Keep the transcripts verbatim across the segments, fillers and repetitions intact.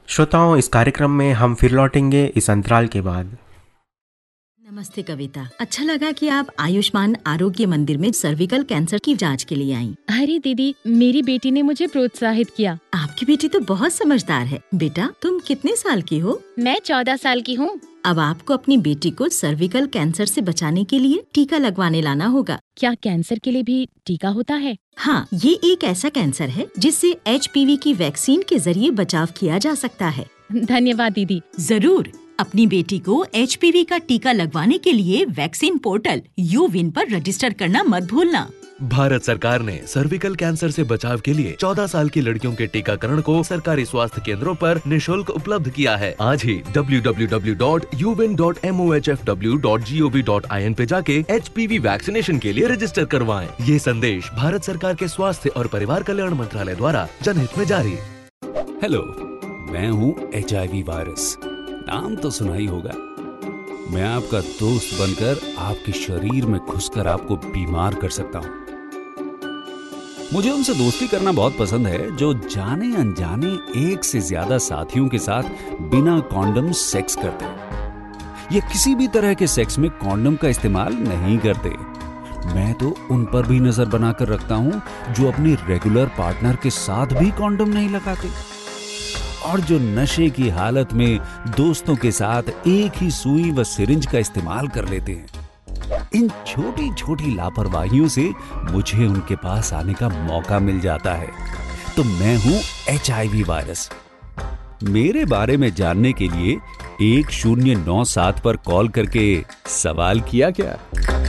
श्रोताओं, इस कार्यक्रम में हम फिर लौटेंगे इस अंतराल के बाद। नमस्ते कविता, अच्छा लगा कि आप आयुष्मान आरोग्य मंदिर में सर्विकल कैंसर की जांच के लिए आई। अरे दीदी, मेरी बेटी ने मुझे प्रोत्साहित किया। आपकी बेटी तो बहुत समझदार है। बेटा, तुम कितने साल की हो? मैं चौदह साल की हूँ। अब आपको अपनी बेटी को सर्विकल कैंसर से बचाने के लिए टीका लगवाने लाना होगा। क्या कैंसर के लिए भी टीका होता है? हाँ, ये एक ऐसा कैंसर है जिससे एच पी वी की वैक्सीन के जरिए बचाव किया जा सकता है। धन्यवाद दीदी। जरूर, अपनी बेटी को एच पी वी का टीका लगवाने के लिए वैक्सीन पोर्टल यू विन पर रजिस्टर करना मत भूलना। भारत सरकार ने सर्विकल कैंसर से बचाव के लिए चौदह साल की लड़कियों के टीकाकरण को सरकारी स्वास्थ्य केंद्रों पर निशुल्क उपलब्ध किया है। आज ही W W W dot U win dot मोहफडब्ल्यू dot gov dot I N पे जाके एच पी वी वैक्सीनेशन के लिए रजिस्टर करवाएं। ये संदेश भारत सरकार के स्वास्थ्य और परिवार कल्याण मंत्रालय द्वारा जनहित में जारी। हेलो, मैं हूँ एच आई वी वायरस। नाम तो सुना ही होगा। मैं आपका दोस्त बनकर आपके शरीर में घुसकर आपको बीमार कर सकता हूँ। मुझे उनसे दोस्ती करना बहुत पसंद है जो जाने अनजाने एक से ज्यादा साथियों के साथ बिना कॉन्डम सेक्स करते हैं या किसी भी तरह के सेक्स में कॉन्डम का इस्तेमाल नहीं करते। मैं तो उन पर भी नजर बनाकर रखता हूँ जो अपने रेगुलर पार्टनर के साथ भी कॉन्डम नहीं लगाते और जो नशे की हालत में दोस्तों के साथ एक ही सुई व सिरिंज का इस्तेमाल कर लेते हैं। इन छोटी छोटी लापरवाहियों से मुझे उनके पास आने का मौका मिल जाता है। तो मैं हूं एच आई वी वायरस। मेरे बारे में जानने के लिए एक शून्य नौ सात पर कॉल करके सवाल किया क्या?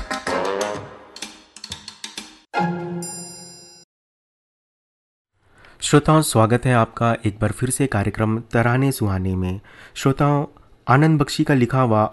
श्रोताओं, स्वागत है आपका एक बार फिर से कार्यक्रम तराने सुहाने में। श्रोताओं, आनंद बख्शी का लिखा हुआ